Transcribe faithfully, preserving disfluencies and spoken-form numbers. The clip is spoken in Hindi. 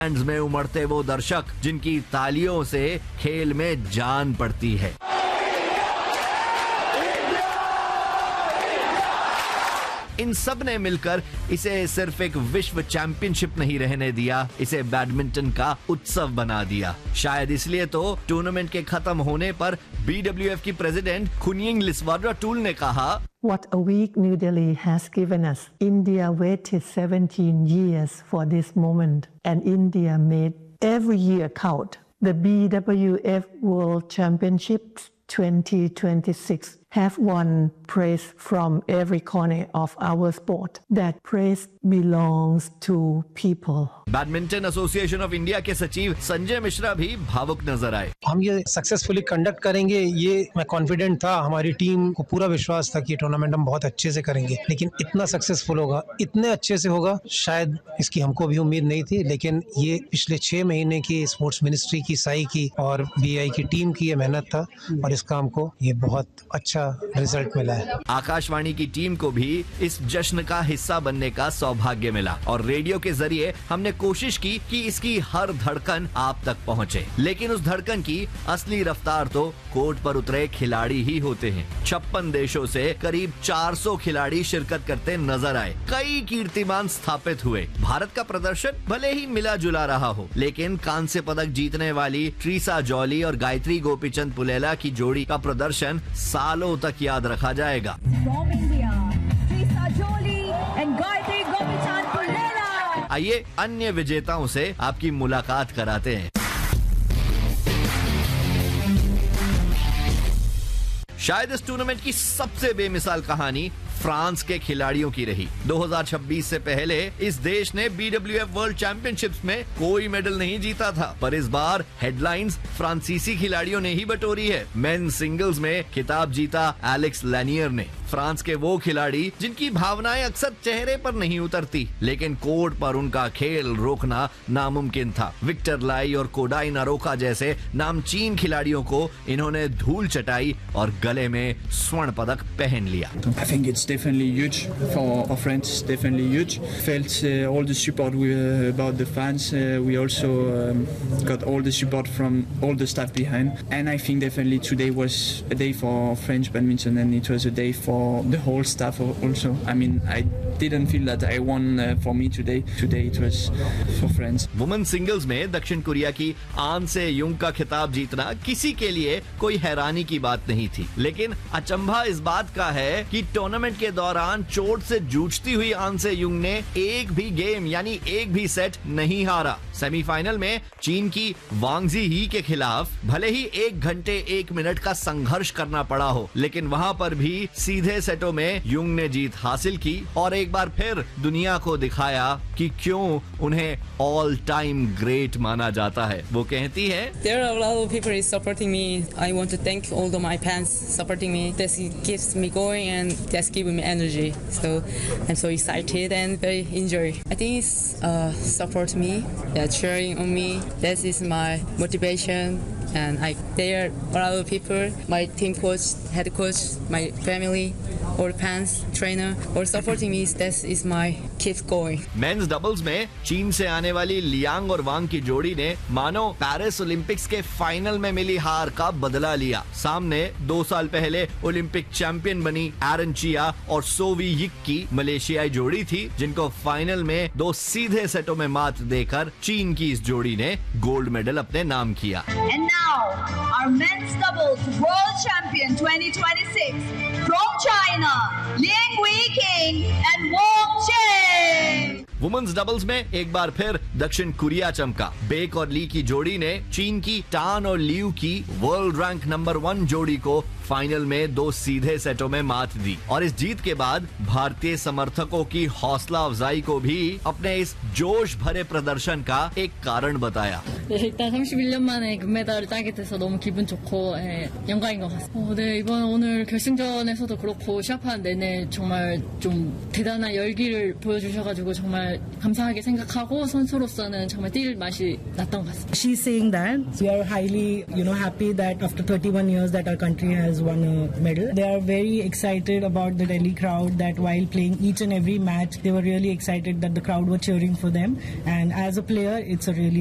में उमड़ते वो दर्शक जिनकी तालियों से खेल में जान पड़ती है। इन सब ने मिलकर इसे सिर्फ एक विश्व चैंपियनशिप नहीं रहने दिया, इसे बैडमिंटन का उत्सव बना दिया। शायद इसलिए तो टूर्नामेंट के खत्म होने पर बी डब्ल्यू एफ की प्रेसिडेंट खुनिंग लिस्वाराटूल ने कहा, What a week New Delhi has given us. India waited seventeen years for this moment, and India made every year count. The B W F World Championships twenty twenty-six have won praise from every corner of our sport. That praise belongs to people. Badminton association of India के सचिव संजय मिश्रा भी भावुक नजर आए। हम ये सक्सेसफुली कंडक्ट करेंगे, ये मैं कॉन्फिडेंट था, हमारी टीम को पूरा विश्वास था कि टूर्नामेंट हम बहुत अच्छे से करेंगे, लेकिन इतना सक्सेसफुल होगा, इतने अच्छे से होगा, शायद इसकी हमको भी उम्मीद नहीं थी। लेकिन ये पिछले छह महीने की स्पोर्ट्स मिनिस्ट्री की, साई की और बी आई की टीम की ये मेहनत था और इस काम को ये बहुत अच्छा रिजल्ट मिला है। आकाशवाणी की टीम को भी इस जश्न का हिस्सा बनने का सौभाग्य मिला और रेडियो के जरिए हमने कोशिश की कि इसकी हर धड़कन आप तक पहुंचे। लेकिन उस धड़कन की असली रफ्तार तो कोर्ट पर उतरे खिलाड़ी ही होते हैं। छप्पन देशों से करीब चार सौ खिलाड़ी शिरकत करते नजर आए। कई कीर्तिमान स्थापित हुए। भारत का प्रदर्शन भले ही मिला जुला रहा हो, लेकिन कांस्य पदक जीतने वाली ट्रीसा जॉली और गायत्री गोपीचंद पुलेला की जोड़ी का प्रदर्शन सालों तक याद रखा जाएगा। आइए अन्य विजेताओं से आपकी मुलाकात कराते हैं। शायद इस टूर्नामेंट की सबसे बेमिसाल कहानी फ्रांस के खिलाड़ियों की रही। दो हज़ार छब्बीस से पहले इस देश ने B W F world championships में कोई मेडल नहीं जीता था, पर इस बार हेडलाइंस फ्रांसीसी खिलाड़ियों ने ही बटोरी है। मेन सिंगल्स में खिताब जीता एलेक्स लैनियर ने। फ्रांस के वो खिलाड़ी जिनकी भावनाएं अक्सर चेहरे पर नहीं उतरती, लेकिन कोर्ट पर उनका खेल रोकना नामुमकिन था। विक्टर लाई और कोडाई नारोका जैसे नामचीन खिलाड़ियों को इन्होंने धूल चटाई और गले में स्वर्ण पदक पहन लिया। I think it's definitely huge for our friends, definitely huge. Felt uh, all the support we, uh, about the fans. Uh, we also um, got all the support from all the staff behind. And I think definitely today was a day for French badminton, and it was a day for the whole staff also. I mean, I didn't feel that I won uh, for me today. Today it was for France. Women singles में दक्षिण कोरिया की आन से युंग का खिताब जीतना किसी के लिए कोई हैरानी की बात नहीं थी, लेकिन अचंभा इस बात का है कि टूर्नामेंट के दौरान चोट से जूझती हुई आन से युंग ने एक भी गेम यानी एक भी सेट नहीं हारा। सेमीफाइनल में चीन की वांगजी ही के खिलाफ भले ही एक घंटे एक मिनट का संघर्ष करना पड़ा हो, लेकिन वहां पर भी सीधे सेटों में युंग ने जीत हासिल की और एक बार फिर दुनिया को दिखाया कि क्यों उन्हें ऑल टाइम ग्रेट माना जाता है। वो कहती है, There are a lot of people is supporting me. I want to thank all of my fans supporting me. This keeps me going and that's giving me energy. So I'm so excited and very enjoy. I think it's uh, support me, yeah, cheering on me. This is my motivation. And I, there are a lot of people, my team coach, head coach, my family, all fans, trainer, all supporting me. That is my keep going. Men's doubles में चीन से आने वाली लियांग और वांग की जोड़ी ने मानो पेरिस ओलंपिक्स के फाइनल में मिली हार का बदला लिया। सामने दो साल पहले ओलंपिक चैंपियन बनी एरन चिया और सोवी यिक की मलेशियाई जोड़ी थी, जिनको फाइनल में दो सीधे सेटों में मात देकर चीन की इस जोड़ी ने गोल्ड मेडल अपने नाम किया। And now, our men's doubles world champion twenty twenty-six from China, Liang Weiqing and Wang Jie. Women's doubles में एक बार फिर दक्षिण कोरिया चमका। बेक और ली की जोड़ी ने चीन की टान और लियू की वर्ल्ड रैंक नंबर वन जोड़ी को फाइनल में दो सीधे सेटों में मात दी और इस जीत के बाद भारतीय समर्थकों की हौसला अफजाई को भी अपने इस जोश भरे प्रदर्शन का एक कारण बताया। 일단 삼십일 년 만에 금메달을 따게 돼서 너무 기분 좋고 예, 영광인 것 같습니다. 어, 네, 이번 오늘 결승전에서도 그렇고 시합하는 내내 정말 좀 대단한 열기를 보여주셔가지고 정말 감사하게 생각하고 선수로서는 정말 뛸 맛이 났던 것 같습니다. She's saying that we are highly, you know, happy that after thirty-one years that our country has has won a medal. They are very excited about the Delhi crowd, that while playing each and every match, they were really excited that the crowd were cheering for them. And as a player, it's a really